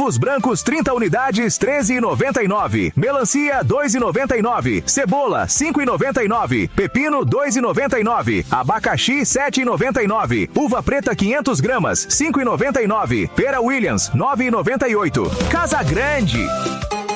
Ovos brancos 30 unidades, 13,99. Melancia, 2,99. Cebola, 5,99. Pepino, 2,99. Abacaxi, 7,99. Uva preta, 500 gramas, 5,99. Pera Williams, 9,98. Casa Grande.